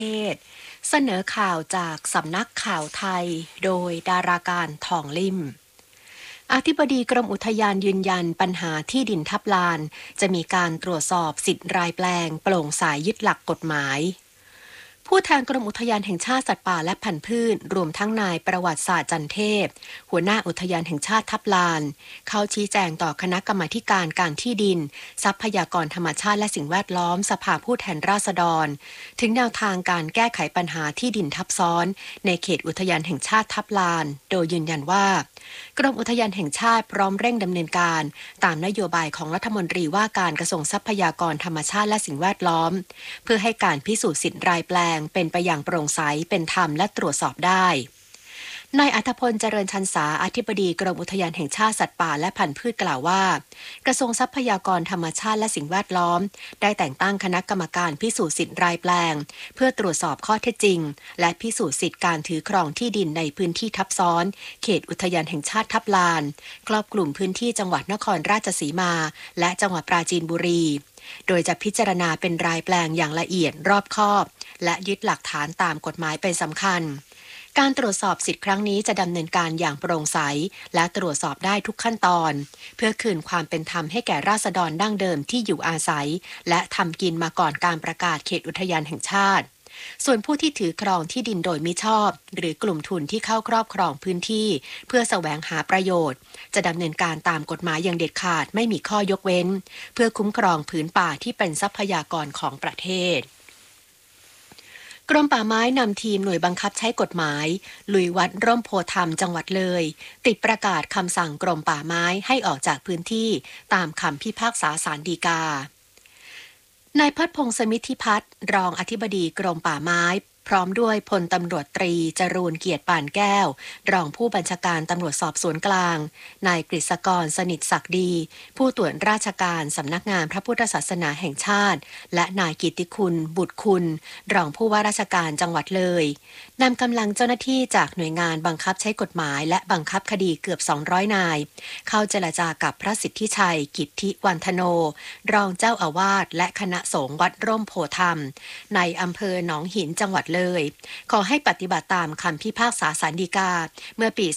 เทศเสนอข่าวจากสำนักข่าวไทยโดยดาราการทองลิ่มอธิบดีกรมอุทยานยืนยันปัญหาที่ดินทับลานจะมีการตรวจสอบสิทธิ์รายแปลงโปร่งใสยึดหลักกฎหมายผู้แทนกรมอุทยานแห่งชาติสัตว์ป่าและพันธุ์พืชรวมทั้งนายประวัติศาสตร์จันเทพหัวหน้าอุทยานแห่งชาติทับลานเข้าชี้แจงต่อคณะกรรมาการการที่ดินทรัพยากรธรรมชาติและสิ่งแวดล้อมสภาผู้แทนราษฎรถึงแนวทางการแก้ไขปัญหาที่ดินทับซ้อนในเขตอุทยานแห่งชาติทับลานโดยยืนยันว่ากรมอุทยานแห่งชาติพร้อมเร่งดำเนินการตามนโยบายของรัฐมนตรีว่าการกระทรวงทรัพยากรธรรมชาติและสิ่งแวดล้อมเพื่อให้การพิสูจน์สิทธิ์รายแปลงเป็นไปอย่างโปร่งใสเป็นธรรมและตรวจสอบได้นายอัธพลเจริญชันษาอธิบดีกรมอุทยานแห่งชาติสัตว์ป่าและพันธุ์พืชกล่าวว่ากระทรวงทรัพยากรธรรมชาติและสิ่งแวดล้อมได้แต่งตั้งคณะกรรมการพิสูจน์สิทธิ์รายแปลงเพื่อตรวจสอบข้อเท็จจริงและพิสูจน์สิทธิ์การถือครองที่ดินในพื้นที่ทับซ้อนเขตอุทยานแห่งชาติทับลานครอบคลุมพื้นที่จังหวัดนครราชสีมาและจังหวัดปราจีนบุรีโดยจะพิจารณาเป็นรายแปลงอย่างละเอียดรอบคอบและยึดหลักฐานตามกฎหมายเป็นสำคัญการตรวจสอบสิทธิ์ครั้งนี้จะดำเนินการอย่างโปร่งใสและตรวจสอบได้ทุกขั้นตอนเพื่อคืนความเป็นธรรมให้แก่ราษฎรดั้งเดิมที่อยู่อาศัยและทำกินมาก่อนการประกาศเขตอุทยานแห่งชาติส่วนผู้ที่ถือครองที่ดินโดยมิชอบหรือกลุ่มทุนที่เข้าครอบครองพื้นที่เพื่อแสวงหาประโยชน์จะดำเนินการตามกฎหมายอย่างเด็ดขาดไม่มีข้อยกเว้นเพื่อคุ้มครองผืนป่าที่เป็นทรัพยากรของประเทศกรมป่าไม้นำทีมหน่วยบังคับใช้กฎหมายลุยวัดร่มโพธิ์ธรรมจังหวัดเลยติดประกาศคำสั่งกรมป่าไม้ให้ออกจากพื้นที่ตามคำพิพากษาศาลฎีกานายพัฒพงศ์สมิทธิพัฒน์รองอธิบดีกรมป่าไม้พร้อมด้วยพลตำรวจตรีจรูญเกียรติปานแก้วรองผู้บัญชาการตำรวจสอบสวนกลางนายกฤษกรสนิทศักดีผู้ตรวจราชการสำนักงานพระพุทธศาสนาแห่งชาติและนายกิตติคุณบุตรคุณรองผู้ว่าราชการจังหวัดเลยนำกำลังเจ้าหน้าที่จากหน่วยงานบังคับใช้กฎหมายและบังคับคดีเกือบ200นายเข้าเจรจากับพระสิทธิชัยกิตติวันธโนรองเจ้าอาวาสและคณะสงฆ์วัดร่มโพธิ์ธรรมในอำเภอหนองหินจังหวัดเลยขอให้ปฏิบัติตามคำพิพากษาศาลฎีกาเมื่อปี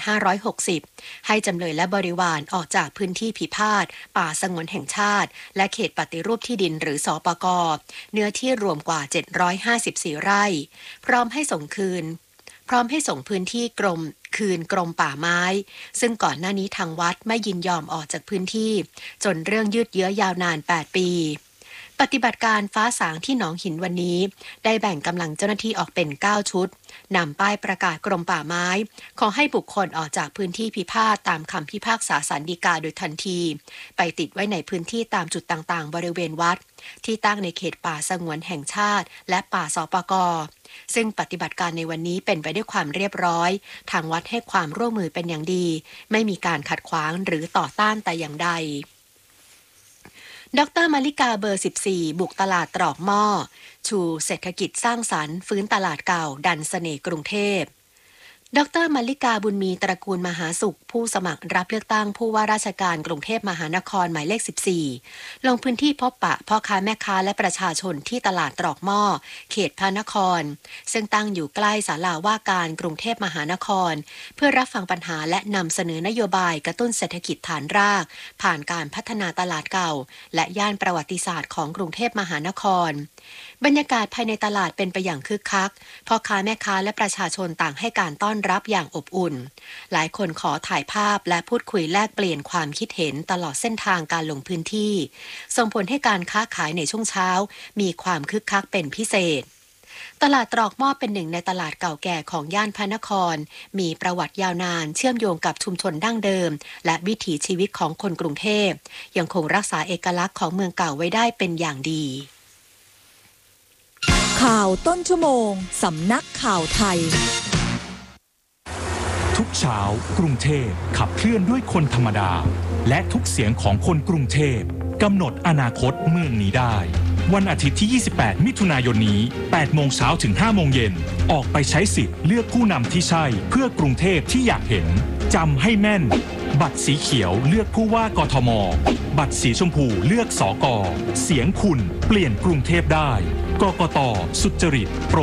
2560 ให้จำเลยและบริวารออกจากพื้นที่พิพาทป่าสงวนแห่งชาติและเขตปฏิรูปที่ดินหรือสปก.เนื้อที่รวมกว่า754ไร่พร้อมให้ส่งพื้นที่คืนกรมป่าไม้ซึ่งก่อนหน้านี้ทางวัดไม่ยินยอมออกจากพื้นที่จนเรื่องยืดเยื้อยาวนาน8ปีปฏิบัติการฟ้าสางที่หนองหินวันนี้ได้แบ่งกำลังเจ้าหน้าที่ออกเป็น9ชุดนำป้ายประกาศกรมป่าไม้ขอให้บุคคลออกจากพื้นที่พิพาทตามคำพิพากษาศาลฎีกาโดยทันทีไปติดไว้ในพื้นที่ตามจุดต่างๆบริเวณวัดที่ตั้งในเขตป่าสงวนแห่งชาติและป่าสปก.ซึ่งปฏิบัติการในวันนี้เป็นไปด้วยความเรียบร้อยทางวัดให้ความร่วมมือเป็นอย่างดีไม่มีการขัดขวางหรือต่อต้านแต่อย่างใดดร.มาริกาเบอร์ 14 บุกตลาดตรอกหม้อชูเศรษฐกิจสร้างสรรค์ฟื้นตลาดเก่าดันเสน่ห์กรุงเทพดร.มาริกาบุญมีตระกูลมหาสุขผู้สมัครรับเลือกตั้งผู้ว่าราชการกรุงเทพมหานครหมายเลข 14 ลงพื้นที่พบปะพ่อค้าแม่ค้าและประชาชนที่ตลาดตรอกหม้อเขตพระนครซึ่งตั้งอยู่ใกล้ศาลาว่าการกรุงเทพมหานครเพื่อรับฟังปัญหาและนำเสนอนโยบายกระตุ้นเศรษฐกิจฐานรากผ่านการพัฒนาตลาดเก่าและย่านประวัติศาสตร์ของกรุงเทพมหานครบรรยากาศภายในตลาดเป็นไปอย่างคึกคักพ่อค้าแม่ค้าและประชาชนต่างให้การต้อนรับอย่างอบอุ่นหลายคนขอถ่ายภาพและพูดคุยแลกเปลี่ยนความคิดเห็นตลอดเส้นทางการลงพื้นที่ส่งผลให้การค้าขายในช่วงเช้ามีความคึกคักเป็นพิเศษตลาดตรอกหม้อเป็นหนึ่งในตลาดเก่าแก่ของย่านพระนครมีประวัติยาวนานเชื่อมโยงกับชุมชนดั้งเดิมและวิถีชีวิตของคนกรุงเทพยังคงรักษาเอกลักษณ์ของเมืองเก่าไว้ได้เป็นอย่างดีข่าวต้นชั่วโมงสำนักข่าวไทยทุกเช้ากรุงเทพขับเคลื่อนด้วยคนธรรมดาและทุกเสียงของคนกรุงเทพกำหนดอนาคตเมืองนี้ได้วันอาทิตย์ที่28มิถุนายนนี้8โมงเช้าถึง5โมงเย็นออกไปใช้สิทธิ์เลือกผู้นำที่ใช่เพื่อกรุงเทพที่อยากเห็นจำให้แม่นบัตรสีเขียวเลือกผู้ว่ากทมบัตรสีชมพูเลือกสก.เสียงคุณเปลี่ยนกรุงเทพได้กกต.สุจริตโปร่ง